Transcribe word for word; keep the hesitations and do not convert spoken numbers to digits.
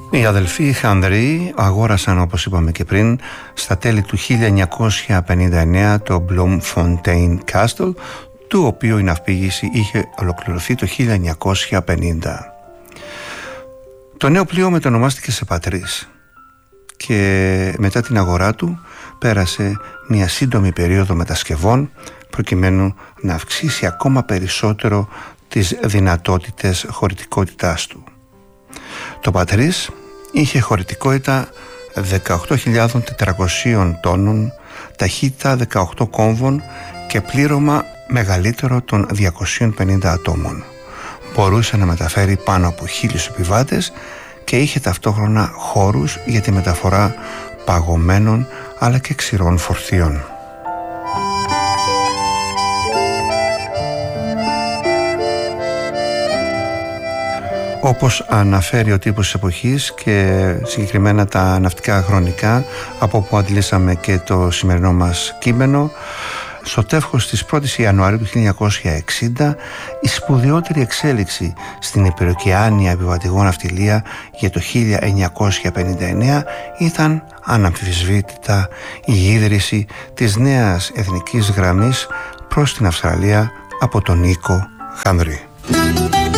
Οι αδελφοί Χανδρή αγόρασαν, όπως είπαμε και πριν, στα τέλη του χίλια εννιακόσια πενήντα εννέα το Bloemfontein Castle, του οποίου η ναυπήγηση είχε ολοκληρωθεί το χίλια εννιακόσια πενήντα. Το νέο πλοίο μετονομάστηκε σε Πατρίς και μετά την αγορά του πέρασε μια σύντομη περίοδο μετασκευών προκειμένου να αυξήσει ακόμα περισσότερο τις δυνατότητες χωρητικότητάς του. Το Πατρίς είχε χωρητικότητα δεκαοκτώ χιλιάδες τετρακόσιων τόνων, ταχύτητα δεκαοκτώ κόμβων και πλήρωμα μεγαλύτερο των διακοσίων πενήντα ατόμων. Μπορούσε να μεταφέρει πάνω από χίλιους επιβάτες και είχε ταυτόχρονα χώρους για τη μεταφορά παγωμένων αλλά και ξηρών φορτίων. Όπως αναφέρει ο τύπος της εποχής και συγκεκριμένα τα ναυτικά χρονικά, από όπου αντιλήσαμε και το σημερινό μας κείμενο, στο τεύχος της πρώτης Ιανουαρίου του χίλια εννιακόσια εξήντα η σπουδαιότερη εξέλιξη στην υπεροικεάνια επιβατηγό ναυτιλία για το χίλια εννιακόσια πενήντα εννέα ήταν αναμφισβήτητα η ίδρυση της νέας εθνικής γραμμής προς την Αυστραλία από τον Νίκο Χανδρή.